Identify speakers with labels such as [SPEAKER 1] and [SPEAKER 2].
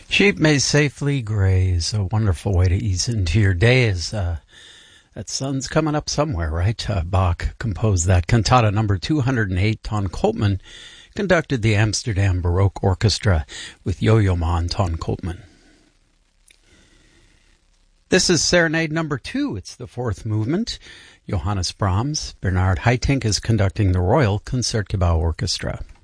[SPEAKER 1] Sheep may safely graze. A wonderful way to ease into your day is that sun's coming up somewhere, right? Bach composed that cantata number 208. Ton Koopman conducted the Amsterdam Baroque Orchestra with Yo-Yo Ma and Ton Koopman. This is Serenade number 2. It's the fourth movement. Johannes Brahms. Bernard Haitink is conducting the Royal Concertgebouw Orchestra.